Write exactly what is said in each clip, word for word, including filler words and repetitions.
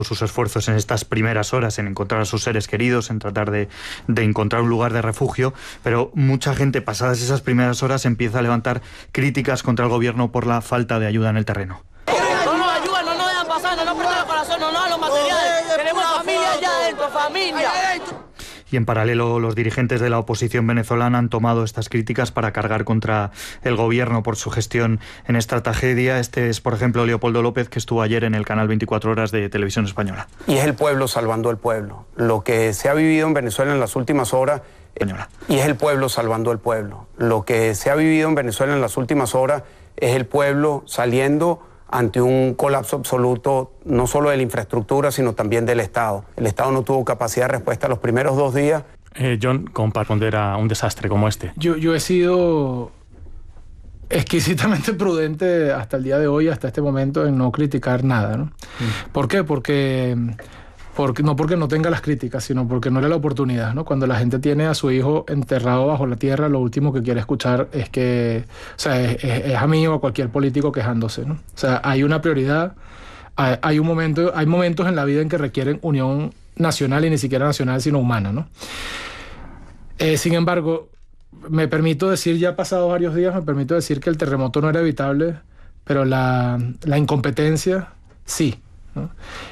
sus esfuerzos en estas primeras horas en encontrar a sus seres queridos, en tratar de, de encontrar un lugar de refugio, pero mucha gente, pasadas esas primeras horas, empieza a levantar críticas contra el gobierno por la falta de ayuda en el terreno. No nos ayudan, no nos dejan pasar, no nos prestan el corazón, no nos dan los materiales. Tenemos familia allá adentro, familia. Y en paralelo, los dirigentes de la oposición venezolana han tomado estas críticas para cargar contra el gobierno por su gestión en esta tragedia. Este es, por ejemplo, Leopoldo López, que estuvo ayer en el canal veinticuatro horas de Televisión Española. Y es el pueblo salvando al pueblo. Lo que se ha vivido en Venezuela en las últimas horas... Española. Y es el pueblo salvando al pueblo. Lo que se ha vivido en Venezuela en las últimas horas es el pueblo saliendo ante un colapso absoluto, no solo de la infraestructura, sino también del Estado. El Estado no tuvo capacidad de respuesta los primeros dos días. Eh, John, ¿cómo para responder a un desastre como este? Yo, yo he sido exquisitamente prudente hasta el día de hoy, hasta este momento, en no criticar nada, ¿no? Mm. ¿Por qué? Porque... Porque, no porque no tenga las críticas, sino porque no era la oportunidad, ¿no? Cuando la gente tiene a su hijo enterrado bajo la tierra, lo último que quiere escuchar es que, o sea, es, es, es a mí o a cualquier político quejándose, ¿no? O sea, hay una prioridad, hay, hay un momento, hay momentos en la vida en que requieren unión nacional, y ni siquiera nacional, sino humana, ¿no? Eh, sin embargo, me permito decir, ya pasados varios días, me permito decir que el terremoto no era evitable, pero la, la incompetencia sí, ¿no?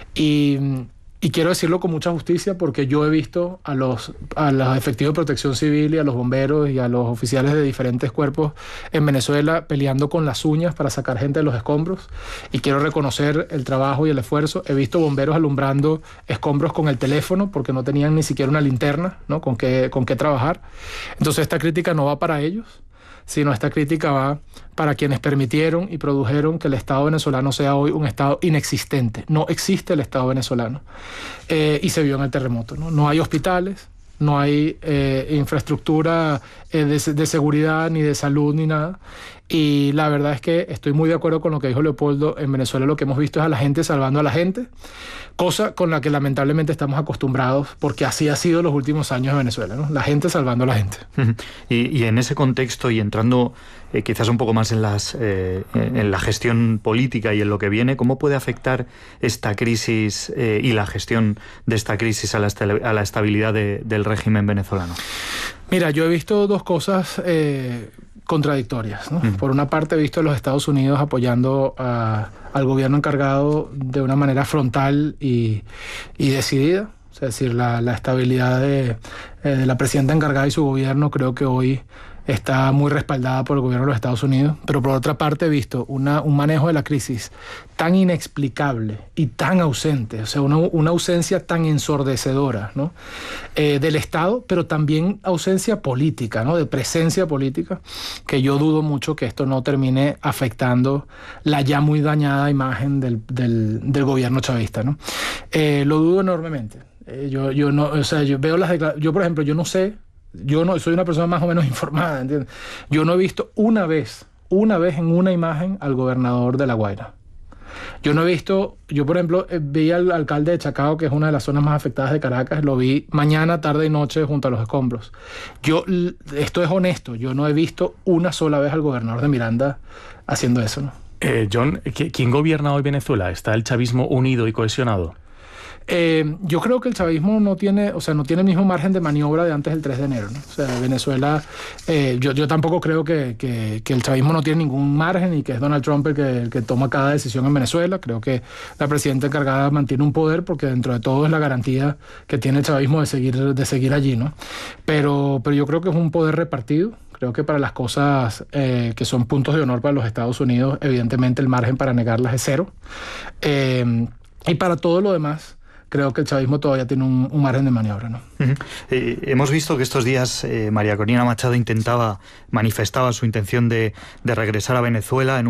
Y... Y quiero decirlo con mucha justicia porque yo he visto a los, a los efectivos de protección civil y a los bomberos y a los oficiales de diferentes cuerpos en Venezuela peleando con las uñas para sacar gente de los escombros, y quiero reconocer el trabajo y el esfuerzo. He visto bomberos alumbrando escombros con el teléfono porque no tenían ni siquiera una linterna, ¿no? con qué, con qué trabajar. Entonces esta crítica no va para ellos, sino esta crítica va para quienes permitieron y produjeron que el Estado venezolano sea hoy un Estado inexistente. No existe el Estado venezolano. Eh, y se vio en el terremoto, ¿no? No hay hospitales, no hay eh, infraestructura eh, de, de seguridad, ni de salud, ni nada. Y la verdad es que estoy muy de acuerdo con lo que dijo Leopoldo. En Venezuela lo que hemos visto es a la gente salvando a la gente, cosa con la que lamentablemente estamos acostumbrados, porque así ha sido los últimos años de Venezuela, ¿no? La gente salvando a la gente. Y, y en ese contexto, y entrando eh, quizás un poco más en, las, eh, en la gestión política y en lo que viene, ¿cómo puede afectar esta crisis eh, y la gestión de esta crisis a la, a la estabilidad de, del régimen venezolano? Mira, yo he visto dos cosas eh, contradictorias, ¿no? Mm. Por una parte, he visto a los Estados Unidos apoyando a, al gobierno encargado de una manera frontal y, y decidida. Es decir, la, la estabilidad de, eh, de la presidenta encargada y su gobierno creo que hoy está muy respaldada por el gobierno de los Estados Unidos. Pero por otra parte he visto una, un manejo de la crisis tan inexplicable y tan ausente, o sea, una, una ausencia tan ensordecedora, ¿no? eh, del Estado, pero también ausencia política, ¿no? De presencia política, que yo dudo mucho que esto no termine afectando la ya muy dañada imagen del, del, del gobierno chavista, ¿no? Eh, lo dudo enormemente. Eh, yo, yo, no, o sea, yo veo las declaraciones, yo por ejemplo, yo no sé, yo no soy una persona más o menos informada, ¿entiendes? Yo no he visto una vez, una vez en una imagen al gobernador de La Guaira. Yo no he visto, yo por ejemplo vi al alcalde de Chacao, que es una de las zonas más afectadas de Caracas, lo vi mañana, tarde y noche junto a los escombros. Yo, esto es honesto, yo no he visto una sola vez al gobernador de Miranda haciendo eso, ¿no? Eh, John, ¿quién gobierna hoy Venezuela? ¿Está el chavismo unido y cohesionado? Eh, yo creo que el chavismo no tiene, o sea, no tiene el mismo margen de maniobra de antes del tres de enero, ¿no? O sea, Venezuela, eh, yo, yo tampoco creo que, que, que el chavismo no tiene ningún margen y que es Donald Trump el que, el que toma cada decisión en Venezuela. Creo que la presidenta encargada mantiene un poder porque dentro de todo es la garantía que tiene el chavismo de seguir, de seguir allí, ¿no? Pero, pero yo creo que es un poder repartido. Creo que para las cosas eh, que son puntos de honor para los Estados Unidos, evidentemente el margen para negarlas es cero. Eh, y para todo lo demás, creo que el chavismo todavía tiene un, un margen de maniobra, ¿no? Uh-huh. eh, hemos visto que estos días eh, María Corina Machado intentaba, manifestaba su intención de, de regresar a Venezuela en